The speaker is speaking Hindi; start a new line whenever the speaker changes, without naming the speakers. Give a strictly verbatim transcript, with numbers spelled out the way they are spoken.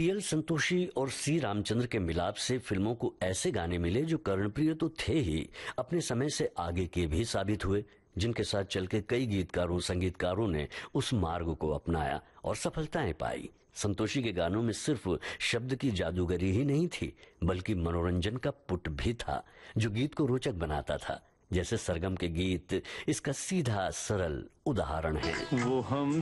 पीएल संतोषी और सी रामचंद्र के मिलाप से फिल्मों को ऐसे गाने मिले जो कर्णप्रिय तो थे ही, अपने समय से आगे के भी साबित हुए, जिनके साथ चल के कई गीतकारों संगीतकारों ने उस मार्ग को अपनाया और सफलताएं पाई। संतोषी के गानों में सिर्फ शब्द की जादूगरी ही नहीं थी, बल्कि मनोरंजन का पुट भी था जो गीत को रोचक बनाता था। जैसे सरगम के गीत इसका सीधा सरल उदाहरण है।
वो हम